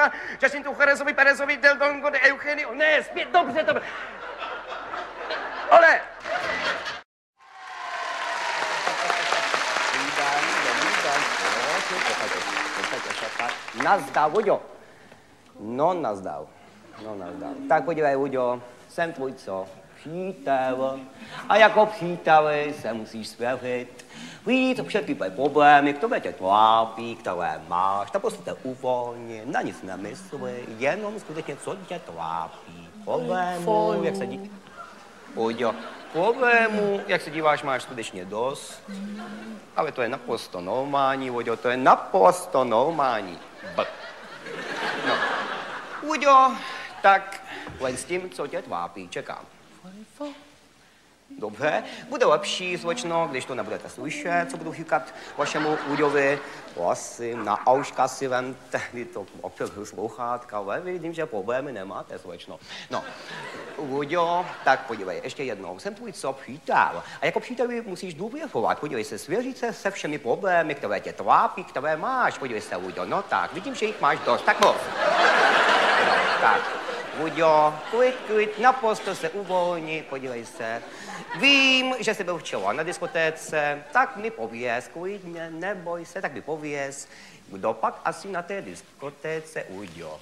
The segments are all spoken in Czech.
Ivana, Jacintu Cherezovi, Perezovi, Del Dongo, de Eugenio. Ne, zpět, dobře, dobře. Ole! Nazdar, Uďo. No, nazdar. No, nazdar. Tak podívej, Uďo, jsem tvůj co? Přítel. A jako příteli se musíš svěřit. Víc všechny tvoje problémy, které tě trápí, které máš, tak prostě uvolni, na nic nemysli, jenom skutečně, co tě trápí. Problémů, jak se díváš, Uďo, problémů, jak se díváš, máš skutečně dost. Ale to je naprosto normální, Uďo, to je naprosto normální. No. Uďo, tak len s tím, co tě trápí, čekám. Dobře, bude lepší, slečno, když to nebudete slyšet, co budu říkat vašemu Uďovi. Prosím, na auška si vem tehdy to opět sluchátka, ale vidím, že problémy nemáte, slečno. No, Uďo, tak podívej, ještě jednou, jsem tvůj co přítel. A jako příteli musíš důvěřovat, podívej se, svěřit se všemi problémy, které tě trápí, které máš. Podívej se, Uďo, no tak, vidím, že jich máš dost, tak moc. No, tak. Uďo, klid, naprosto se uvolni, podívej se. Vím, že jsi byl včera na diskotéce, tak mi pověz, klidně, neboj se, tak mi pověz, kdo pak asi na té diskotéce, Uďo?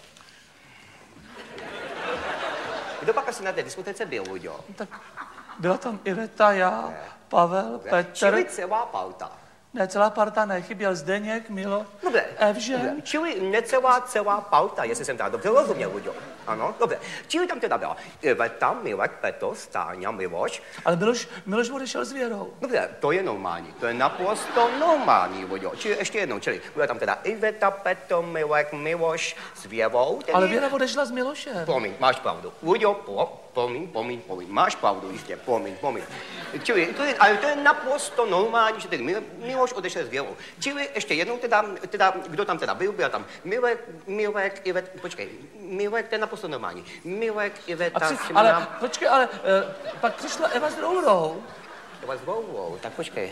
Kdo pak asi na té diskotéce byl, Uďo? Tak byla tam Iveta, já, Pavel, Petr. Čili celá parta. Ne, celá parta ne, chyběl Zdeněk, Milo, Dobře. Evžen. Čili necelá parta, jestli jsem teda dobře rozuměl, Uďo. Ano, dobře. Čili tam teda byla Iveta, Milek, Petr, Stáňa, Miloš. Ale Miloš odešel s Věrou. Dobře, to je normální, to je naprosto normální, Uďo. Čili ještě jednou, čili byla tam teda Iveta, Petr, Milek, Miloš s Věrou. Tedy... Ale Věra odešla s Milošem. Promiň, máš pravdu. Uďo, promiň, máš pravdu jistě, promiň. Čili, ale to je naprosto normální, že tedy Miloš odešel s Věrou. Čili ještě jednou teda, kdo tam teda byl, byla tam Milek, Ivet, počkej, Milek, to je naprosto normální. Milek, Iveta, ale, počkej, ale pak přišla Eva s Rourou. Eva s Rourou, tak počkej.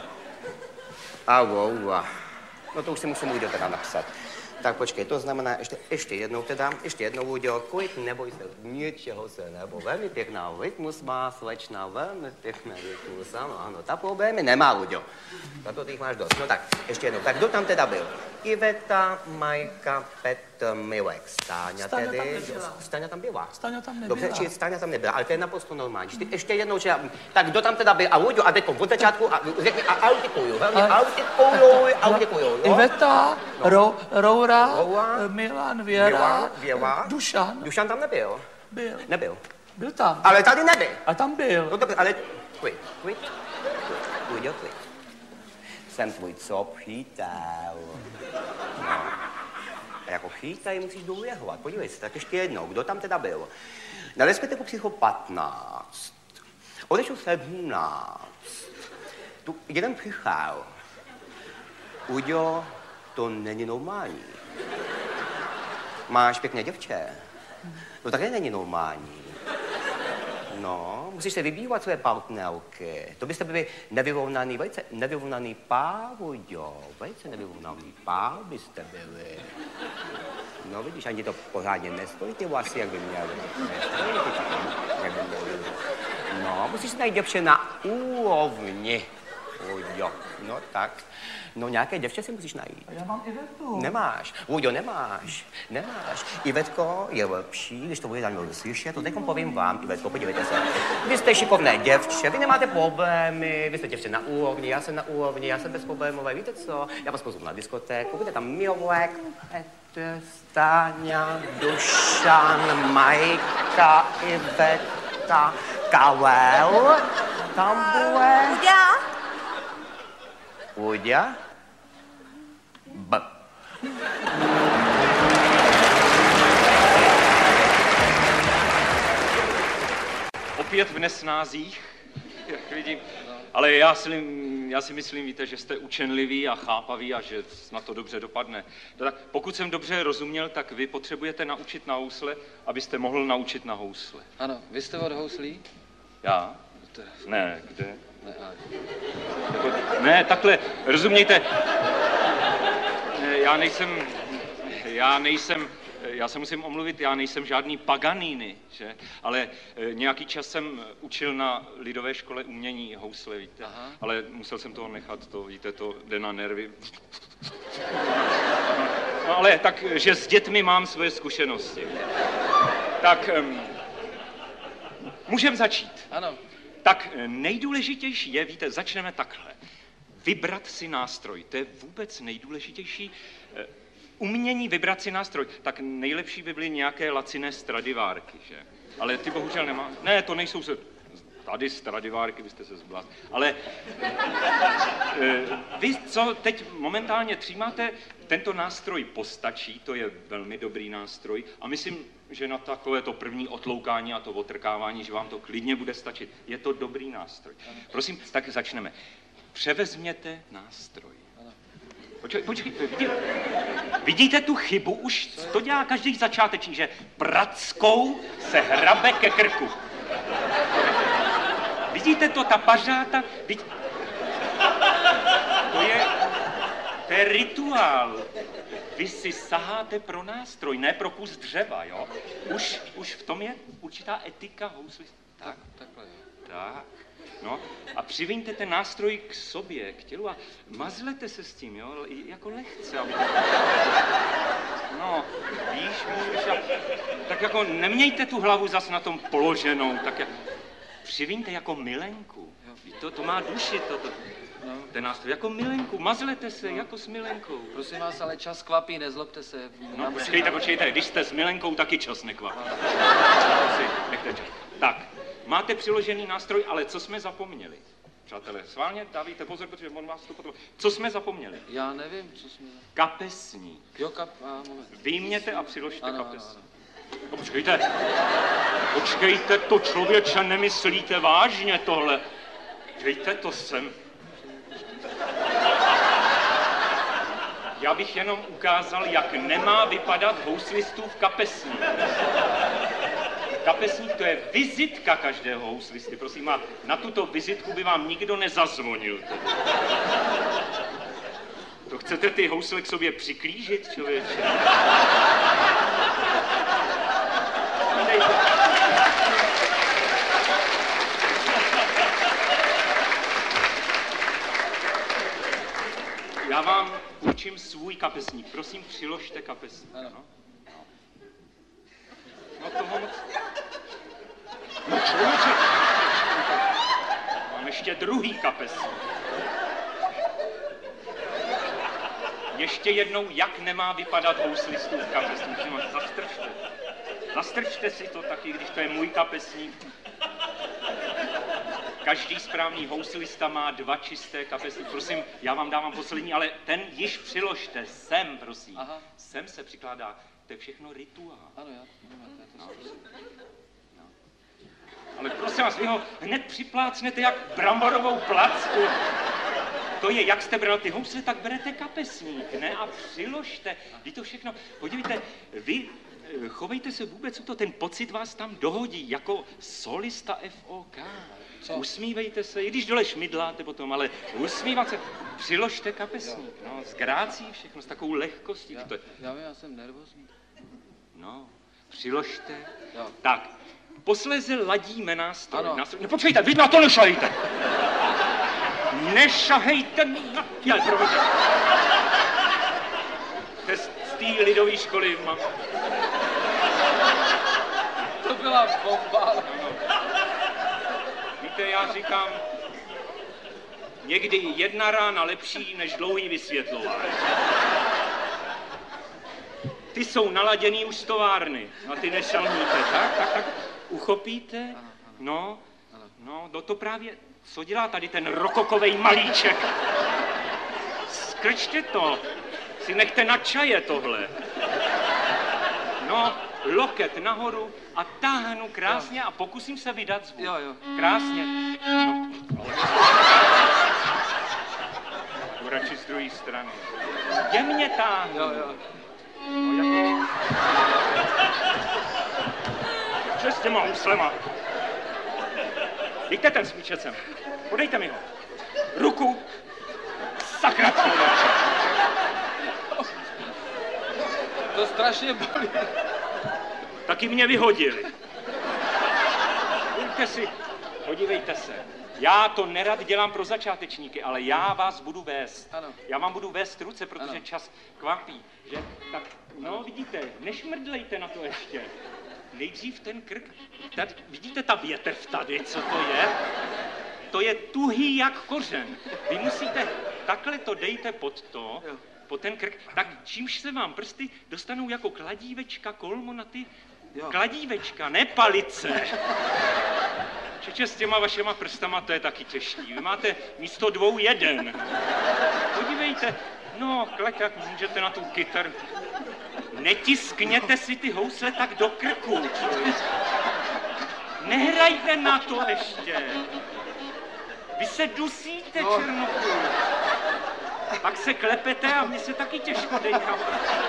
A Roura. No to už si musím Uďo teda napsat. Tak počkej, to znamená ještě jednou, Uďo, klid, neboj se, ničeho se nebo. Velmi pěkná rytmus má, slečna, velmi pěkná rytmus, ano, ta problémy nemá, Uďo. Za to ty jich máš dost. No tak, ještě jednou, tak kdo tam teda byl? Iveta, Majka, Petr, Milek, Stáňa tedy. Stáňa tam byla. Stáňa tam nebyla. Dobře, či Stáňa tam nebyla, ale to je naprosto normální. Ještě jednou, že tak kdo tam teda byl? A Uďo, a teď od začátku, a řekni, a autikuju, velmi autikuju. Iveta, Roura, Milan, Věra, Dušan. Dušan tam nebyl. Nebyl. Byl tam. Ale tady nebyl. A tam byl. No dobře, ale klid. Uďo, klid. Jsem tvůj co přítel. No. A jako přítel musíš důvěřovat. Podívej se, tak ještě jednou, kdo tam teda byl? Na diskotéku přišlo 15. Odešel 17. Tu jeden přišel. Uďo, to není normální. Máš pěkné děvče. No také není normální. No, musíš se vybívat své partnerky. To byste byli nevyrovnaný pár, Uďo. Velice nevyrovnaný pár byste byli. No vidíš, ani to pořádně nestojí ty vlasy, jak by měly. No, musíš najít děvče na úrovni, Uďo. No tak. No nějaké děvče si musíš najít. A já mám Ivetu. Nemáš. Uďo, nemáš. Ivetko je lepší, když to bude za mnou slyšet, to teďkom povím vám, Ivetko, podívejte se. Vy jste šikovné děvče, vy nemáte problémy, vy jste děvče na úrovni, já jsem na úrovni, já jsem bezproblémové, víte co? Já vás pozvu na diskotéku, bude tam Milek, Petr, Stáňa, Dušan, Majka, Iveta, Karel, tam bude... Uďa? B. Opět v nesnázích, jak vidím. Ale já si myslím, víte, že jste učenliví a chápaví a že na to dobře dopadne. Tak pokud jsem dobře rozuměl, tak vy potřebujete naučit na housle, abyste mohl naučit na housle. Ano, vy jste od houslí? Já? Ne, kde? Ne, takhle, rozumějte, já nejsem já se musím omluvit, já nejsem žádný Paganini, že? Ale nějaký čas jsem učil na lidové škole umění housle, víte? Aha. Ale musel jsem toho nechat, to víte, to jde na nervy. No ale tak, že s dětmi mám svoje zkušenosti. Tak, můžeme začít. Ano. Tak nejdůležitější je, víte, začneme takhle. Vybrat si nástroj, to je vůbec nejdůležitější. Umění vybrat si nástroj, tak nejlepší by byly nějaké laciné Stradivárky, že? Ale ty bohužel nemá. Ne, to nejsou se... Tady Stradivárky, vy jste se zbláznili. Ale vy, co teď momentálně třímáte, tento nástroj postačí, to je velmi dobrý nástroj a myslím, že na takové to první otloukání a to otrkávání, že vám to klidně bude stačit. Je to dobrý nástroj. Prosím, tak začneme. Převezměte nástroj. Počkejte, vidíte tu chybu? Už to dělá každý začátečník, že prackou se hrabe ke krku. Vidíte to, ta pařáta? To je rituál. Vy si saháte pro nástroj, ne pro kus dřeva, jo? Už v tom je určitá etika hously. Tak, takhle jo. Tak, no a přiviňte ten nástroj k sobě, k tělu a mazlete se s tím, jo? Jako lehce, aby... No, víš, tak jako nemějte tu hlavu zas na tom položenou, tak jak... Přiviňte jako milenku. To má duši, no. Ten nástroj. Jako milenku, mazlete se, jako s milenkou. Prosím vás, ale čas kvapí, nezlobte se. No, počkejte, když jste s milenkou, taky čas nekvapí. Nechte čas. Tak, máte přiložený nástroj, ale co jsme zapomněli? Přátelé, sválně dávíte pozor, protože on vás to potom... Co jsme zapomněli? Já nevím, co jsme... Kapesník. Jo, moment. Vyjměte a přiložte kapesník. Ano. No, počkejte, to člověče, nemyslíte vážně tohle. Dejte to sem. Já bych jenom ukázal, jak nemá vypadat houslistův kapesník. Kapesník to je vizitka každého houslisty, prosím, a na tuto vizitku by vám nikdo nezazvonil. To chcete ty housle k sobě přiklížit, člověče? Já vám učím svůj kapesník. Prosím, přiložte kapesník. Ano. No toho moc... No člověče! Mám ještě druhý kapesník. Ještě jednou, jak nemá vypadat houslistův kapesník. Zastrčte. Zastrčte si to taky, když to je můj kapesník. Každý správný houslista má 2 čisté kapesníky. Prosím, já vám dávám poslední, ale ten již přiložte sem, prosím. Aha. Sem se přikládá. To je všechno rituál. Ano, já to No. Ale prosím vás, vy ho hned připlácnete jak bramborovou placku. To je, jak jste bral ty housle, tak berete kapesník, ne? A přiložte. Vy to všechno. Podívejte, vy chovejte se vůbec, ten pocit vás tam dohodí, jako solista FOK. Co? Usmívejte se, i když dole šmidláte potom, ale usmívat se. Přiložte kapesník, no, s grácí všechno, s takovou lehkostí. Já jsem nervózní. No, přiložte. Jo. Tak, posléze ladíme nástroj. Ano. No, počkejte, vy na to nešahejte. Nešahejte na... Promiňte. Z té lidové školy mám... To byla bomba. Víte, já říkám, někdy jedna rána lepší než dlouhý vysvětlování. Ty jsou naladěný už z továrny a ty nešalníte, tak, uchopíte, no, to právě, co dělá tady ten rokokovej malíček? Skrčte to, si nechte na čaje tohle. No, loket nahoru a táhnu krásně a pokusím se vydat zvuk. Jo. Krásně. No, radši z druhé strany. Jemně táhnu. Jo. No, jako... Co s těma huslema? Dejte ten smíčec sem. Podejte mi ho. Ruku. Sakra člověče. To strašně bolí. Taky mě vyhodili. Podívejte se. Já to nerad dělám pro začátečníky, ale já vás budu vést. Ano. Já vám budu vést ruce, protože Ano. čas kvapí. Že? Tak, no vidíte, nešmrdlejte na to ještě. Nejdřív ten krk. Tady, vidíte ta větev tady, co to je? To je tuhý jak kořen. Vy musíte, takhle to dejte pod to, pod ten krk, tak čímž se vám prsty dostanou jako kladívečka, kolmo na ty kladívečka, ne palice. Čeče, s těma vašema prstama to je taky těžký. Vy máte místo 2 1. Podívejte, no, klekat můžete na tu kytaru. Netiskněte si ty housle tak do krku, člověk. Nehrajte na to ještě. Vy se dusíte, Černochu. Pak se klepete a mě se taky těžko dejká.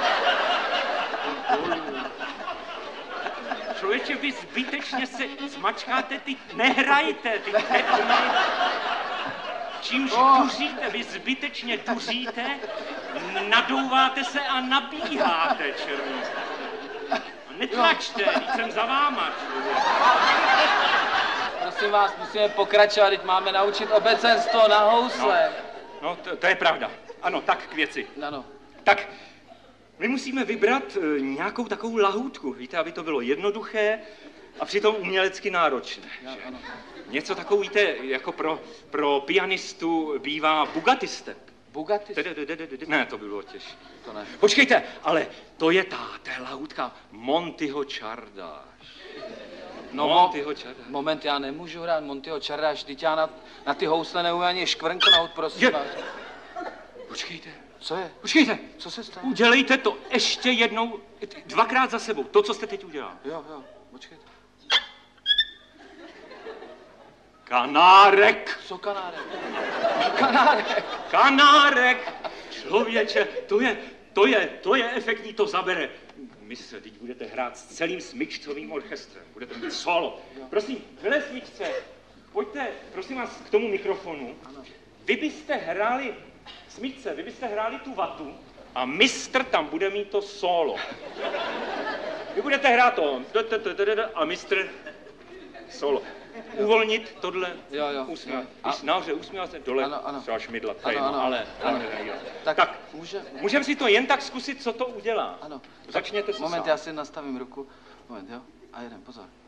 Člověče, vy zbytečně se zmačkáte, ty nehrajte, ty ketny. Čímž duříte, vy zbytečně duříte, nadouváte se a nabíháte, Černochu. Netlačte, víc jsem za váma, člověk. Prosím vás, musíme pokračovat, teď máme naučit obecenstvo na housle. No, to je pravda. Ano, tak k věci. Ano. Tak, my musíme vybrat nějakou takovou lahůdku, víte, aby to bylo jednoduché a přitom umělecky náročné. Ano. Něco takovou, víte, jako pro pianistu bývá Bugatti step. Bugatti? Ne, to by bylo těžké. To ne. Počkejte, ale to je ta lahůdka Montyho Čardáš. Montyho Čardáš. Moment, já nemůžu hrát Montyho Čardáš, vždyť já na ty housle neumím ani škvrnknout, prosím vás. Počkejte. Co je? Počkejte. Co se stalo? Udělejte to ještě jednou, 2krát za sebou, to, co jste teď udělal. Jo, počkejte. Kanárek. Co kanárek? Kanárek. Kanárek. Člověče, to je efektní, to zabere. Mistře, teď budete hrát s celým smyčcovým orchestrem, budete mít solo. Prosím, hele smyčce, pojďte, prosím vás, k tomu mikrofonu. Vy byste hráli, smyčce, vy byste hráli tu vatu a mistr tam bude mít to solo. Vy budete hrát to a mistr solo. Uvolnit tohle, Jo. usmívat. Když nahoře usmívat se, dole třeba šmidlat, ale tak můžeme si to jen tak zkusit, co to udělá. Ano. Začněte se Moment, sám. já si nastavím ruku. Moment, jo? A jeden, pozor.